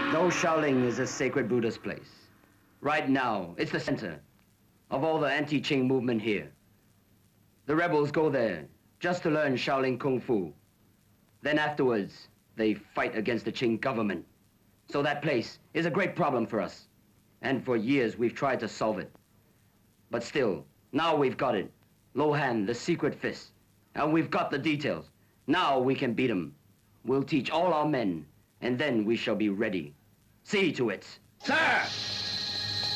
Though Shaoling is a sacred Buddhist place, right now, it's the center of all the anti-Qing movement here. The rebels go there just to learn Shaolin Kung Fu. Then afterwards, they fight against the Qing government. So that place is a great problem for us. And for years, we've tried to solve it. But still, now we've got it. Lohan, the secret fist. And we've got the details. Now we can beat them. We'll teach all our men, and then we shall be ready. See to it. Sir!